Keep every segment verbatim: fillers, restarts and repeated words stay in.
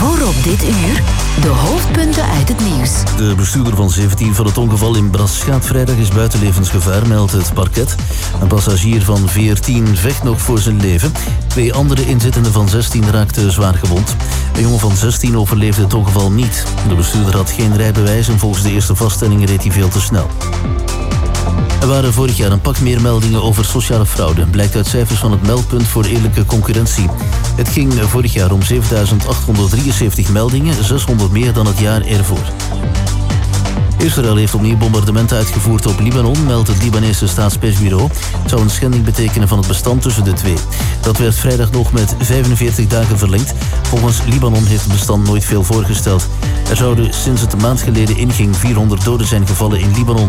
Voorop dit uur, de hoofdpunten uit het nieuws. De bestuurder van zeventien van het ongeval in Braschaat vrijdag is buiten levensgevaar, meldt het parket. Een passagier van veertien vecht nog voor zijn leven. Twee andere inzittenden van zestien raakten zwaar gewond. Een jongen van zestien overleefde het ongeval niet. De bestuurder had geen rijbewijs en volgens de eerste vaststellingen reed hij veel te snel. Er waren vorig jaar een pak meer meldingen over sociale fraude, blijkt uit cijfers van het meldpunt voor eerlijke concurrentie. Het ging vorig jaar om zevenduizend achthonderddrieënzeventig meldingen, zeshonderd meer dan het jaar ervoor. Israël heeft opnieuw bombardementen uitgevoerd op Libanon, meldt het Libanese staatspersbureau. Het zou een schending betekenen van het bestand tussen de twee. Dat werd vrijdag nog met vijfenveertig dagen verlengd. Volgens Libanon heeft het bestand nooit veel voorgesteld. Er zouden sinds het een maand geleden inging vierhonderd doden zijn gevallen in Libanon.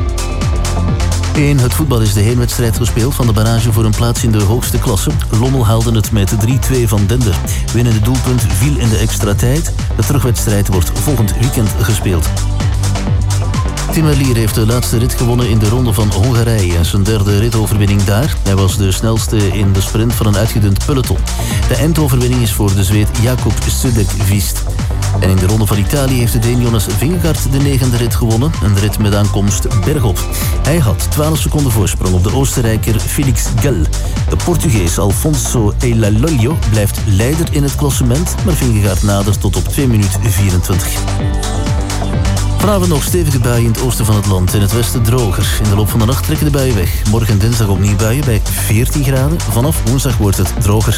In het voetbal is de heenwedstrijd gespeeld van de barrage voor een plaats in de hoogste klasse. Lommel haalde het met drie twee van Dender. Winnende doelpunt viel in de extra tijd. De terugwedstrijd wordt volgend weekend gespeeld. Tim Merlier heeft de laatste rit gewonnen in de ronde van Hongarije. Zijn derde ritoverwinning daar. Hij was de snelste in de sprint van een uitgedund peloton. De eindoverwinning is voor de Zweed Jakob Söderqvist. En in de ronde van Italië heeft de Deen Jonas Vingegaard de negende rit gewonnen. Een rit met aankomst bergop. Hij had twaalf seconden voorsprong op de Oostenrijker Felix Gall. De Portugees Alfonso Elalolio blijft leider in het klassement, maar Vingegaard nadert tot op twee minuten vierentwintig. Vanavond nog stevige buien in het oosten van het land. In het westen droger. In de loop van de nacht trekken de buien weg. Morgen en dinsdag opnieuw buien bij veertien graden. Vanaf woensdag wordt het droger.